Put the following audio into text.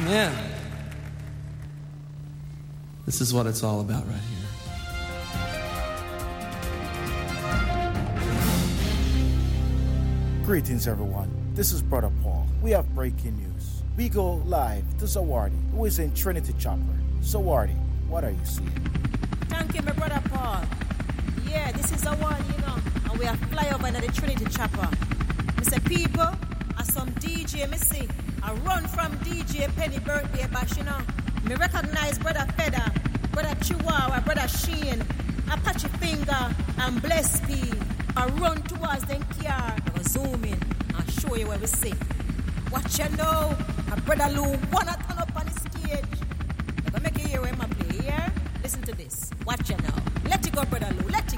Yeah. This is what it's all about right here. Greetings, everyone. This is Brother Paul. We have breaking news. We go live to Zawardi, who is in Trinity Chopper. Zawardi, what are you seeing? Thank you, my brother Paul. Yeah, this is Zawardi, and we are fly over to the Trinity Chopper. I say, people, as some DJ, me see, I run from DJ Penny birthday bash, Me recognize Brother Feather, Brother Chihuahua, Brother Sheen, Apache Finger, and Bless P. I run towards them car, I go zoom in and show you where we see. Watch you now, my Brother Lou wanna turn up on the stage. I'm gonna make you hear where I play, yeah? Listen to this. Watch you now. Let it go, Brother Lou, let it